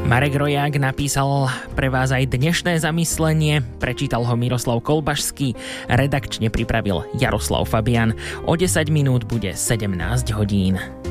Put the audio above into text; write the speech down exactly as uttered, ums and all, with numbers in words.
Marek Roják napísal pre vás aj dnešné zamyslenie, prečítal ho Miroslav Kolbašský, redakčne pripravil Jaroslav Fabian. O desať minút bude sedemnásť hodín.